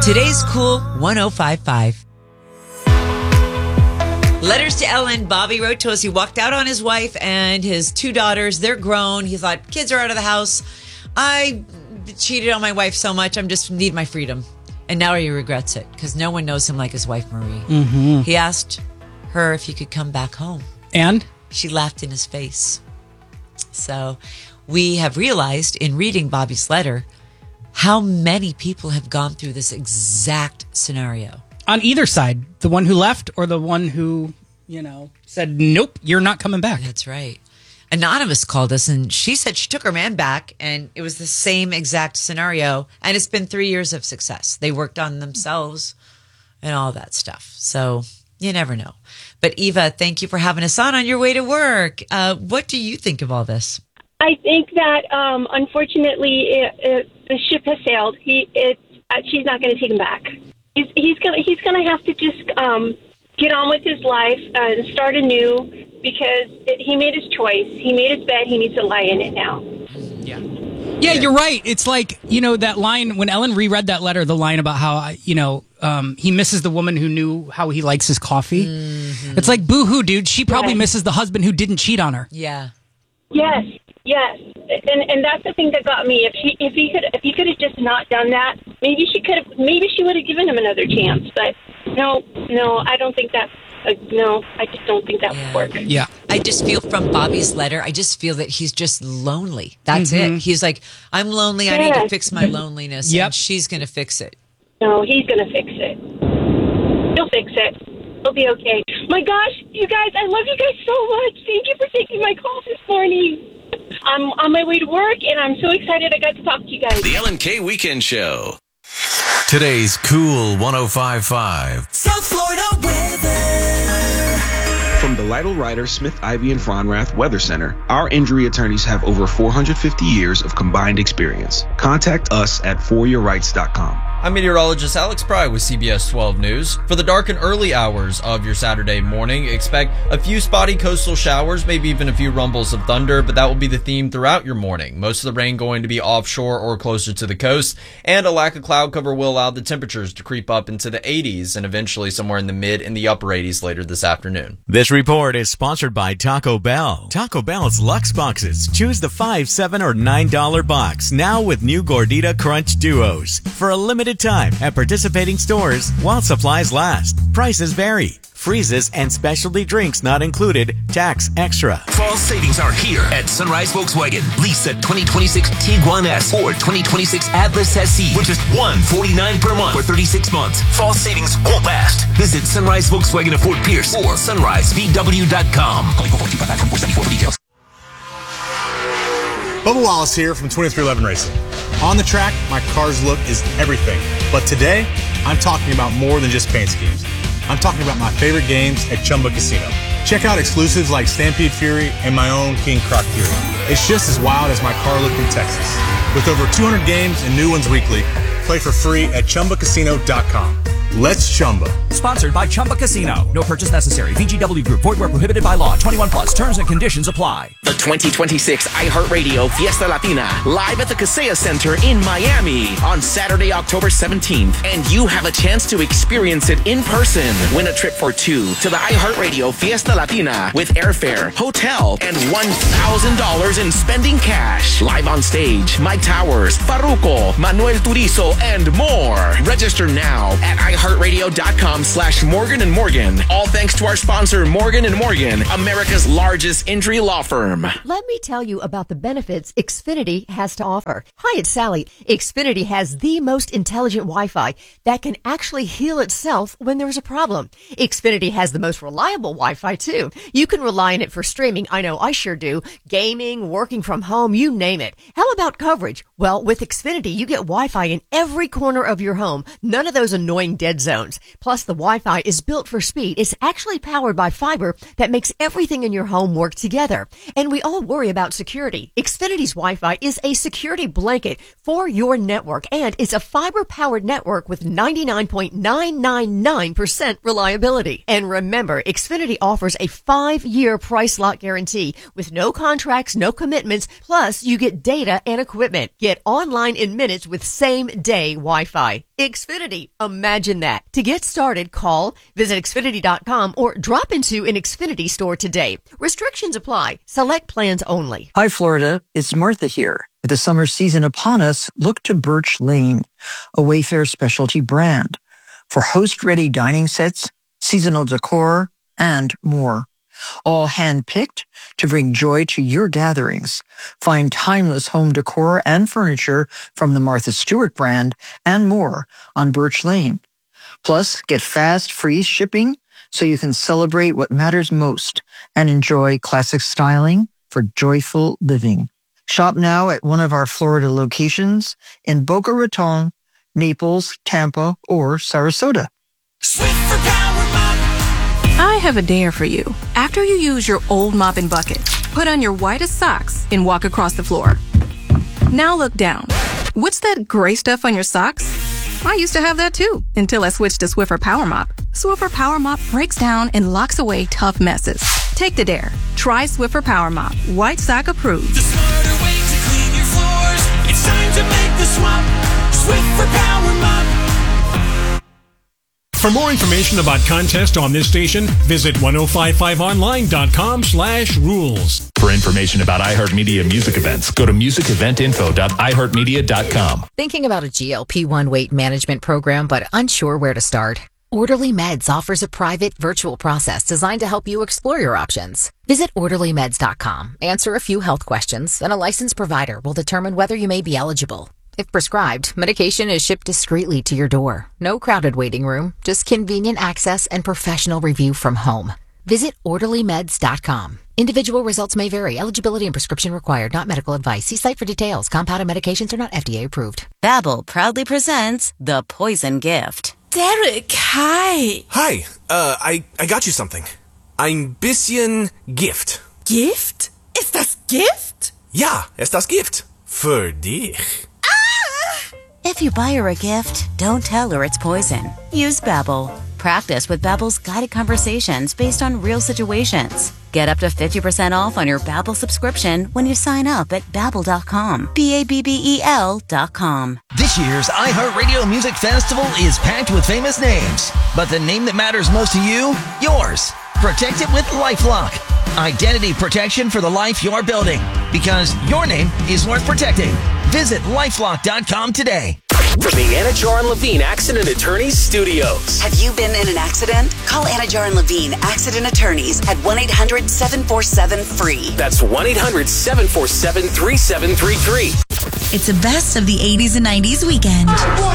Today's Cool 1055. Letters to Ellen. Bobby wrote to us. He walked out on his wife and his two daughters. They're grown. He thought, kids are out of the house. I cheated on my wife so much. I just need my freedom. And now he regrets it because no one knows him like his wife, Marie. Mm-hmm. He asked her if he could come back home. And? She laughed in his face. So we have realized in reading Bobby's letter how many people have gone through this exact scenario. On either side, the one who left or the one who, said, nope, you're not coming back. That's right. Anonymous called us and she said she took her man back and it was the same exact scenario. And it's been 3 years of success. They worked on themselves and all that stuff. So you never know. But Eva, thank you for having us on your way to work. What do you think of all this? I think that, unfortunately, the ship has sailed. She's not going to take him back. He's gonna have to just get on with his life and start anew because he made his choice. He made his bed. He needs to lie in it now. Yeah, you're right. It's like, that line when Ellen reread that letter, the line about how, he misses the woman who knew how he likes his coffee. Mm-hmm. It's like, boo-hoo, dude. She probably misses the husband who didn't cheat on her. Yeah. Yes. And that's the thing that got me. If he could have just not done that, maybe she would have given him another chance. But no, I don't think that. No, I just don't think that would work. Yeah. I just feel from Bobby's letter, I just feel that he's just lonely. That's it. He's like, I'm lonely. I need to fix my loneliness. Yep. And she's going to fix it. No, he's going to fix it. He'll fix it. He'll be okay. My gosh, you guys, I love you guys so much. Thank you for taking my call this morning. I'm on my way to work, and I'm so excited I got to talk to you guys. The Ellen K. Weekend Show. Today's Cool 1055. South Florida weather. From the Lytle Ryder Smith, Ivy, and Fronrath Weather Center, our injury attorneys have over 450 years of combined experience. Contact us at foryourrights.com. I'm meteorologist Alex Pry with CBS 12 News. For the dark and early hours of your Saturday morning, expect a few spotty coastal showers, maybe even a few rumbles of thunder, but that will be the theme throughout your morning. Most of the rain going to be offshore or closer to the coast, and a lack of cloud cover will allow the temperatures to creep up into the 80s and eventually somewhere in the mid and the upper 80s later this afternoon. This report is sponsored by Taco Bell. Taco Bell's Luxe Boxes. Choose the $5, $7, or $9 box, now with new Gordita Crunch Duos. For a limited time at participating stores while supplies last. Prices vary. Freezes and specialty drinks not included. Tax extra. Fall savings are here at Sunrise Volkswagen. Lease a 2026 Tiguan S or 2026 Atlas SE with just $149 per month for 36 months. Fall savings won't last. Visit Sunrise Volkswagen of Fort Pierce or sunrisevw.com. Calling for 425 for details. Bubba Wallace here from 2311 Racing. On the track, my car's look is everything. But today, I'm talking about more than just paint schemes. I'm talking about my favorite games at Chumba Casino. Check out exclusives like Stampede Fury and my own King Croc Fury. It's just as wild as my car look in Texas. With over 200 games and new ones weekly, play for free at ChumbaCasino.com. Let's Chumba. Sponsored by Chumba Casino. No purchase necessary. VGW Group. Void where prohibited by law. 21 plus. Terms and conditions apply. The 2026 iHeartRadio Fiesta Latina live at the Kaseya Center in Miami on Saturday, October 17th. And you have a chance to experience it in person. Win a trip for two to the iHeartRadio Fiesta Latina with airfare, hotel, and $1,000 in spending cash. Live on stage, Mike Towers, Farruko, Manuel Turizo, and more. Register now at iHeartRadio.com/Morgan & Morgan. All thanks to our sponsor, Morgan & Morgan, America's largest injury law firm. Let me tell you about the benefits Xfinity has to offer. Hi, it's Sally. Xfinity has the most intelligent Wi-Fi that can actually heal itself when there's a problem. Xfinity has the most reliable Wi-Fi, too. You can rely on it for streaming. I know I sure do. Gaming, working from home, you name it. How about coverage? Well, with Xfinity, you get Wi-Fi in every corner of your home. None of those annoying dead zones. Plus, the Wi-Fi is built for speed. It's actually powered by fiber that makes everything in your home work together. And we all worry about security. Xfinity's Wi-Fi is a security blanket for your network, and it's a fiber-powered network with 99.999% reliability. And remember, Xfinity offers a 5-year price lock guarantee with no contracts, no commitments, plus you get data and equipment. Get online in minutes with same-day Wi-Fi. Xfinity. Imagine that. To get started, visit Xfinity.com or drop into an Xfinity store today. Restrictions apply. Select plans only. Hi, Florida. It's Martha here. With the summer season upon us, look to Birch Lane, a Wayfair specialty brand, for host-ready dining sets, seasonal decor, and more. All hand-picked to bring joy to your gatherings. Find timeless home decor and furniture from the Martha Stewart brand and more on Birch Lane. Plus, get fast, free shipping so you can celebrate what matters most and enjoy classic styling for joyful living. Shop now at one of our Florida locations in Boca Raton, Naples, Tampa, or Sarasota. Swiffer Power Mop. I have a dare for you. After you use your old mop and bucket, put on your whitest socks and walk across the floor. Now look down. What's that gray stuff on your socks? I used to have that too, until I switched to Swiffer Power Mop. Swiffer Power Mop breaks down and locks away tough messes. Take the dare. Try Swiffer Power Mop. White sock approved. The smarter way to clean your floors. It's time to make the swap. Swiffer Power Mop. For more information about contests on this station, visit 1055online.com/rules. For information about iHeartMedia music events, go to musiceventinfo.iheartmedia.com. Thinking about a GLP-1 weight management program but unsure where to start? Orderly Meds offers a private virtual process designed to help you explore your options. Visit orderlymeds.com, answer a few health questions, and a licensed provider will determine whether you may be eligible. If prescribed, medication is shipped discreetly to your door. No crowded waiting room, just convenient access and professional review from home. Visit orderlymeds.com. Individual results may vary. Eligibility and prescription required. Not medical advice. See site for details. Compounded medications are not FDA approved. Babbel proudly presents The Poison Gift. Derek, hi. Hi, I got you something. Ein bisschen Gift. Gift? Ist das Gift? Ja, ist das Gift. Für dich. If you buy her a gift, don't tell her it's poison. Use Babbel. Practice with Babbel's guided conversations based on real situations. Get up to 50% off on your Babbel subscription when you sign up at Babbel.com. Babbel.com. This year's iHeartRadio Music Festival is packed with famous names. But the name that matters most to you? Yours. Protect it with LifeLock. Identity protection for the life you're building. Because your name is worth protecting. Visit LifeLock.com today. From the Anajar and Levine Accident Attorneys Studios. Have you been in an accident? Call Anajar and Levine Accident Attorneys at 1-800-747-FREE. That's 1-800-747-3733. It's the best of the 80s and 90s weekend.